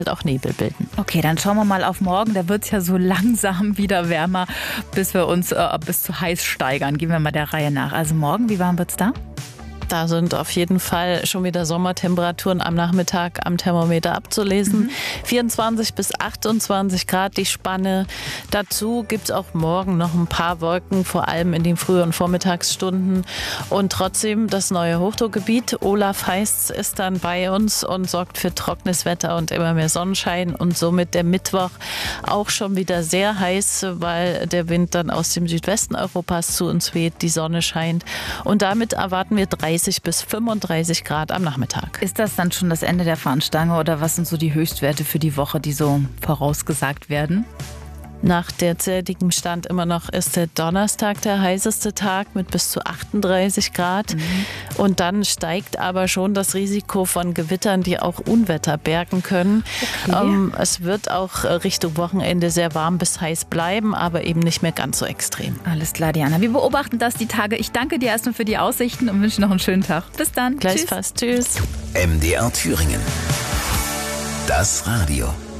auch Nebel bilden. Okay, dann schauen wir mal auf morgen. Da wird es ja so langsam wieder wärmer, bis wir uns bis zu heiß steigern. Gehen wir mal der Reihe nach. Also morgen, wie warm wird's da? Da sind auf jeden Fall schon wieder Sommertemperaturen am Nachmittag am Thermometer abzulesen. 24 bis 28 Grad die Spanne. Dazu gibt es auch morgen noch ein paar Wolken, vor allem in den frühen Vormittagsstunden. Und trotzdem das neue Hochdruckgebiet, Olaf heißt's, ist dann bei uns und sorgt für trockenes Wetter und immer mehr Sonnenschein. Und somit der Mittwoch auch schon wieder sehr heiß, weil der Wind dann aus dem Südwesten Europas zu uns weht, die Sonne scheint. Und damit erwarten wir 30 bis 35 Grad am Nachmittag. Ist das dann schon das Ende der Fahnenstange oder was sind so die Höchstwerte für die Woche, die so vorausgesagt werden? Nach derzeitigem Stand immer noch ist der Donnerstag der heißeste Tag mit bis zu 38 Grad. Und dann steigt aber schon das Risiko von Gewittern, die auch Unwetter bergen können. Okay. Es wird auch Richtung Wochenende sehr warm bis heiß bleiben, aber eben nicht mehr ganz so extrem. Alles klar, Diana. Wir beobachten das die Tage. Ich danke dir erstmal für die Aussichten und wünsche noch einen schönen Tag. Bis dann. Gleichfalls. Tschüss. MDR Thüringen. Das Radio.